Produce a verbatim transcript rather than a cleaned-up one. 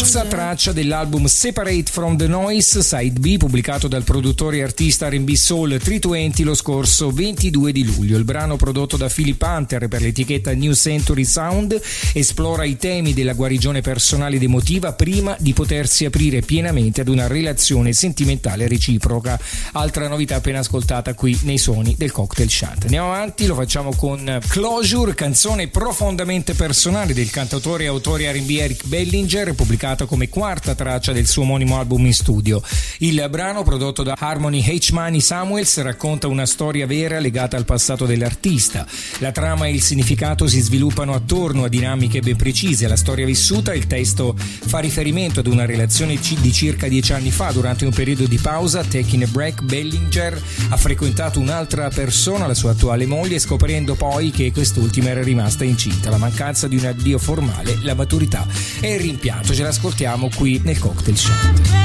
terza traccia dell'album Separate from the Noise, Side B, pubblicato dal produttore e artista R and B Soul trecentoventi lo scorso ventidue di luglio. Il brano, prodotto da Philip Hunter per l'etichetta New Century Sound, esplora i temi della guarigione personale ed emotiva prima di potersi aprire pienamente ad una relazione sentimentale reciproca. Altra novità appena ascoltata qui nei suoni del Cocktail Shant. Andiamo avanti, lo facciamo con Closure, canzone profondamente personale del cantautore e autore R and B Eric Bellinger, pubblicata come quarta traccia del suo omonimo album in studio. Il brano, prodotto da Harmony H. Money Samuels, racconta una storia vera legata al passato dell'artista. La trama e il significato si sviluppano attorno a dinamiche ben precise. La storia vissuta, il testo fa riferimento ad una relazione di circa dieci anni fa. Durante un periodo di pausa, taking a break, Bellinger ha frequentato un'altra persona, la sua attuale moglie, scoprendo poi che quest'ultima era rimasta incinta. La mancanza di un addio formale, la maturità e il rimpianto. Ce l'ascoltiamo qui nel Cocktail Shant.